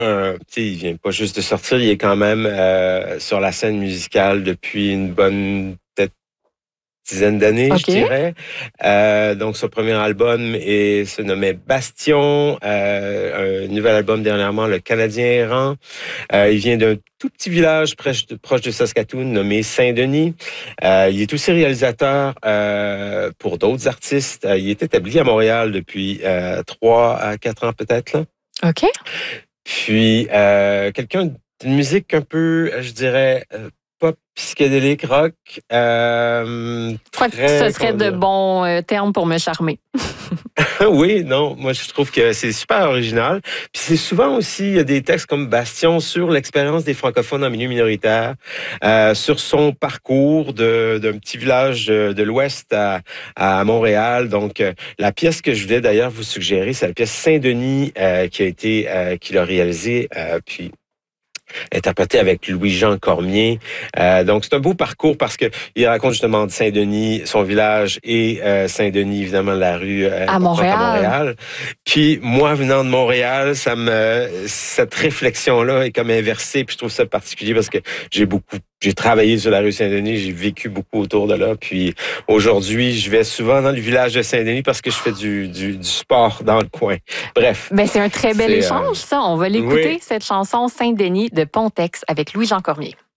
Il vient pas juste de sortir, il est quand même sur la scène musicale depuis une bonne peut-être dizaine d'années, je OK. dirais. Donc, son premier album se nommait Bastion. Un nouvel album dernièrement, Le Canadien errant. Il vient d'un tout petit village proche de Saskatoon nommé Saint-Denis. Il est aussi réalisateur pour d'autres artistes. Il est établi à Montréal depuis 3 à 4 ans peut-être, là. OK. Puis, quelqu'un d'une musique un peu, je dirais, pop, psychédélique, rock, Je crois que ce très, serait comment de dire? bons termes pour me charmer. Oui, non, moi je trouve que c'est super original. Puis c'est souvent aussi, il y a des textes comme Bastion sur l'expérience des francophones en milieu minoritaire, sur son parcours d'un petit village de l'Ouest à Montréal. Donc, la pièce que je voulais d'ailleurs vous suggérer, c'est la pièce Saint-Denis qu'il a réalisée, puis interprété avec Louis-Jean Cormier. Donc, c'est un beau parcours parce que il raconte justement de Saint-Denis, son village, et Saint-Denis, évidemment, la rue À importante à Montréal. Montréal. Puis, moi, venant de Montréal, cette réflexion-là est comme inversée. Puis, je trouve ça particulier parce que j'ai travaillé sur la rue Saint-Denis, j'ai vécu beaucoup autour de là. Puis, aujourd'hui, je vais souvent dans le village de Saint-Denis parce que je fais du sport dans le coin. Bref, Ben, c'est un très bel c'est... échange, ça. On va l'écouter, oui. cette chanson Saint-Denis de Pontex avec Louis-Jean Cormier.